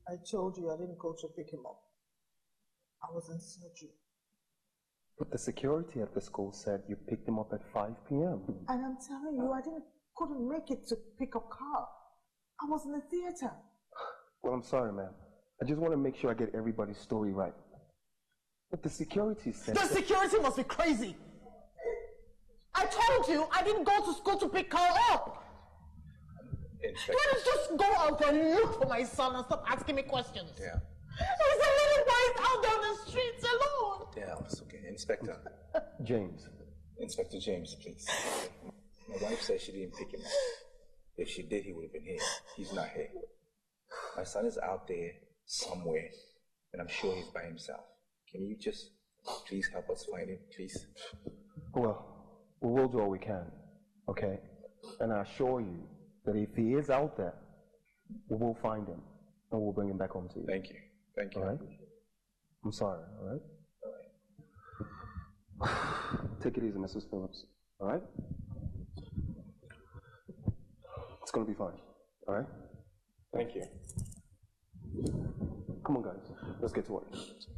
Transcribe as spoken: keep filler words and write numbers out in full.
I told you I didn't go to pick him up. I was in surgery. But the security at the school said you picked him up at five p m And I'm telling you, I didn't couldn't make it to pick up Carl. I was in the theater. Well, I'm sorry, ma'am. I just want to make sure I get everybody's story right. But the security said... The security must be crazy! I told you I didn't go to school to pick Carl up! Inspector. Why don't you just go out there and look for my son and stop asking me questions? Yeah. He's a little boy out there on the streets alone! Yeah, it's okay. Inspector. James. Inspector James, please. My wife says she didn't pick him up. If she did, he would have been here. He's not here. My son is out there somewhere, and I'm sure he's by himself. Can you just please help us find him, please? Well, we will do all we can, okay? And I assure you that if he is out there, we will find him, and we'll bring him back home to you. Thank you. Thank you. All right? I'm sorry, all right? All right. Take it easy, Missus Phillips, all right? It's gonna be fine, all right? Thank you. Come on, guys. Let's get to work.